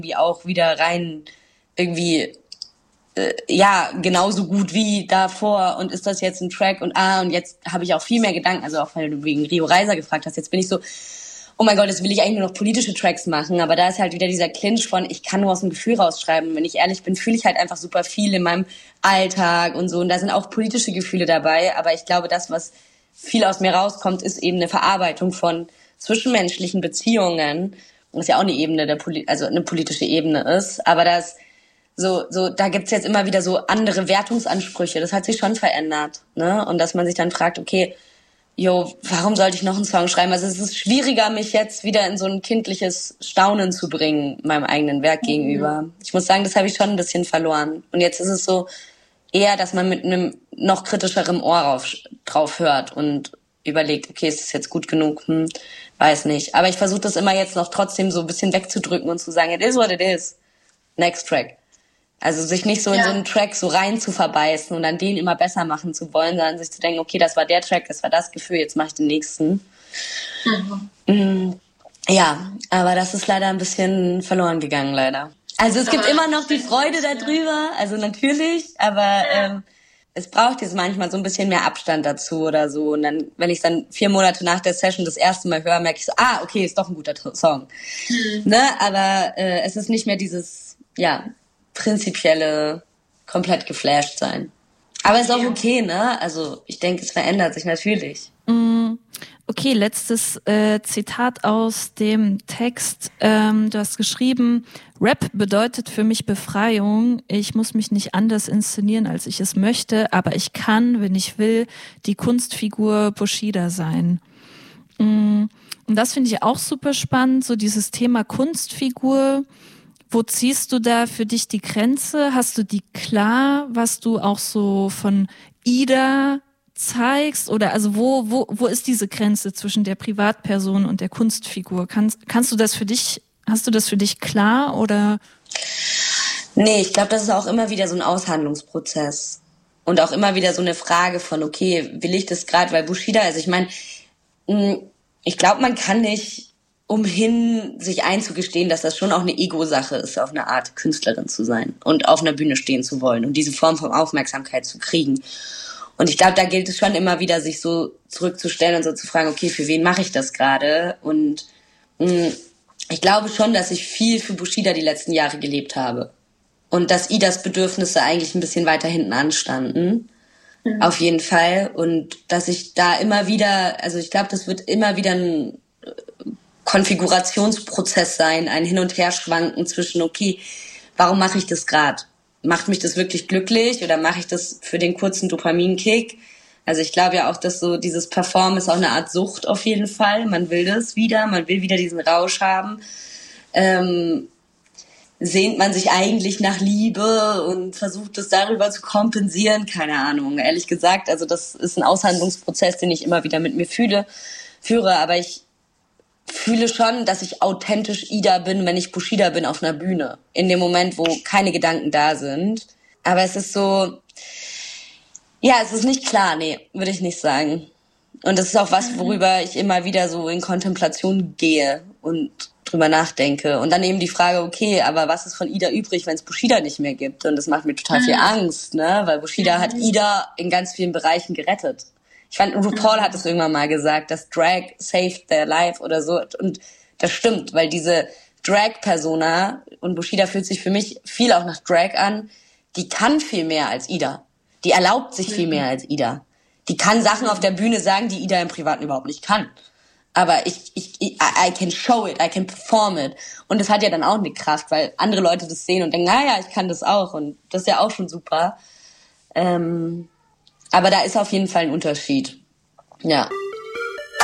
die auch wieder rein irgendwie genauso gut wie davor und ist das jetzt ein Track und jetzt habe ich auch viel mehr Gedanken, also auch weil du wegen Rio Reiser gefragt hast, jetzt bin ich so, oh mein Gott, jetzt will ich eigentlich nur noch politische Tracks machen, aber da ist halt wieder dieser Clinch von, ich kann nur aus dem Gefühl rausschreiben, wenn ich ehrlich bin, fühle ich halt einfach super viel in meinem Alltag und so und da sind auch politische Gefühle dabei, aber ich glaube, das, was viel aus mir rauskommt, ist eben eine Verarbeitung von zwischenmenschlichen Beziehungen, was ja auch eine Ebene eine politische Ebene ist, aber das da gibt's jetzt immer wieder so andere Wertungsansprüche. Das hat sich schon verändert, ne? Und dass man sich dann fragt, okay, warum sollte ich noch einen Song schreiben? Also es ist schwieriger, mich jetzt wieder in so ein kindliches Staunen zu bringen, meinem eigenen Werk gegenüber. Ich muss sagen, das habe ich schon ein bisschen verloren. Und jetzt ist es so eher, dass man mit einem noch kritischeren Ohr drauf hört und überlegt, okay, ist das jetzt gut genug? Weiß nicht. Aber ich versuche das immer jetzt noch trotzdem so ein bisschen wegzudrücken und zu sagen, it is what it is. Next track. Also sich nicht so in so einen Track so rein zu verbeißen und dann den immer besser machen zu wollen, sondern sich zu denken, okay, das war der Track, das war das Gefühl, jetzt mache ich den nächsten. Ja, aber das ist leider ein bisschen verloren gegangen, leider. Also es gibt immer noch die Freude darüber, also natürlich, aber es braucht jetzt manchmal so ein bisschen mehr Abstand dazu oder so. Und dann, wenn ich dann 4 Monate nach der Session das erste Mal höre, merke ich so, okay, ist doch ein guter Song. Ne? Aber es ist nicht mehr dieses, prinzipielle komplett geflasht sein. Aber ist auch okay, ne? Also ich denke, es verändert sich natürlich. Okay, letztes Zitat aus dem Text. Du hast geschrieben, Rap bedeutet für mich Befreiung. Ich muss mich nicht anders inszenieren, als ich es möchte, aber ich kann, wenn ich will, die Kunstfigur Bushido sein. Und das finde ich auch super spannend, so dieses Thema Kunstfigur. Wo ziehst du da für dich die Grenze? Hast du die klar, was du auch so von Ida zeigst? Oder also wo ist diese Grenze zwischen der Privatperson und der Kunstfigur? Kannst du das für dich, hast du das für dich klar oder? Nee, ich glaube, das ist auch immer wieder so ein Aushandlungsprozess. Und auch immer wieder so eine Frage von, okay, will ich das gerade, weil Bushido, also ich meine, ich glaube, man kann nicht umhin, sich einzugestehen, dass das schon auch eine Ego-Sache ist, auf eine Art Künstlerin zu sein und auf einer Bühne stehen zu wollen und diese Form von Aufmerksamkeit zu kriegen. Und ich glaube, da gilt es schon immer wieder, sich so zurückzustellen und so zu fragen, okay, für wen mache ich das gerade? Und ich glaube schon, dass ich viel für Bushido die letzten Jahre gelebt habe. Und dass Idas Bedürfnisse eigentlich ein bisschen weiter hinten anstanden. Auf jeden Fall. Und dass ich da immer wieder, also ich glaube, das wird immer wieder ein Konfigurationsprozess sein, ein Hin- und Herschwanken zwischen, okay, warum mache ich das gerade? Macht mich das wirklich glücklich oder mache ich das für den kurzen Dopaminkick? Also ich glaube ja auch, dass so dieses Performen ist auch eine Art Sucht auf jeden Fall. Man will das wieder, man will wieder diesen Rausch haben. Sehnt man sich eigentlich nach Liebe und versucht es darüber zu kompensieren? Keine Ahnung, ehrlich gesagt. Also das ist ein Aushandlungsprozess, den ich immer wieder mit mir führe, aber ich fühle schon, dass ich authentisch Ida bin, wenn ich Bushido bin auf einer Bühne. In dem Moment, wo keine Gedanken da sind. Aber es ist so, es ist nicht klar, nee, würde ich nicht sagen. Und das ist auch was, worüber ich immer wieder so in Kontemplation gehe und drüber nachdenke. Und dann eben die Frage, okay, aber was ist von Ida übrig, wenn es Bushido nicht mehr gibt? Und das macht mir total viel Angst, ne? Weil Bushido hat Ida in ganz vielen Bereichen gerettet. Ich fand, RuPaul hat es irgendwann mal gesagt, dass Drag saved their life oder so. Und das stimmt, weil diese Drag-Persona, und Bushido fühlt sich für mich viel auch nach Drag an, die kann viel mehr als Ida. Die erlaubt sich viel mehr als Ida. Die kann Sachen auf der Bühne sagen, die Ida im Privaten überhaupt nicht kann. Aber I can show it, I can perform it. Und das hat ja dann auch eine Kraft, weil andere Leute das sehen und denken, ich kann das auch. Und das ist ja auch schon super. Aber da ist auf jeden Fall ein Unterschied. Ja.